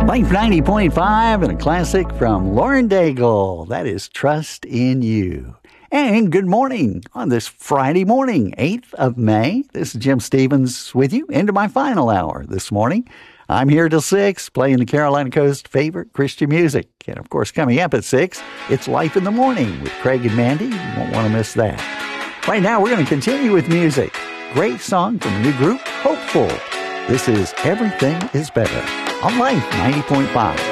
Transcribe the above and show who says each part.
Speaker 1: Life 90.5 and a classic from Lauren Daigle. That is Trust in You. And good morning on this Friday morning, 8th of May. This is Jim Stevens with you into my final hour this morning. I'm here till 6 playing the Carolina Coast favorite Christian music. And of course, coming up at 6, it's Life in the Morning with Craig and Mandy. You won't want to miss that. Right now, we're going to continue with music. Great song from the new group, Hopeful. This is Everything is Better on Life 90.5.